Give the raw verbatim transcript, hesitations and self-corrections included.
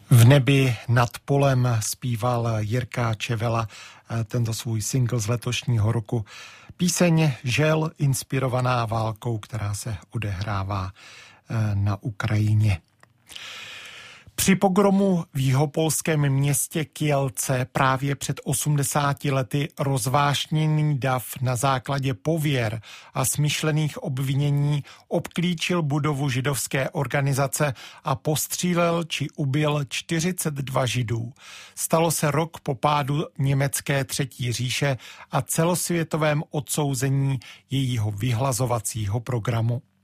V nebi nad polem zpíval Jirka Čevela tento svůj single z letošního roku. Píseň Žel, inspirovaná válkou, která se odehrává na Ukrajině. Při pogromu v jihopolském městě Kielce právě před osmdesáti lety rozvášněný dav na základě pověr a smyšlených obvinění obklíčil budovu židovské organizace a postřílel či ubil čtyřicet dva židů. Stalo se rok po pádu německé třetí říše a celosvětovém odsouzení jejího vyhlazovacího programu.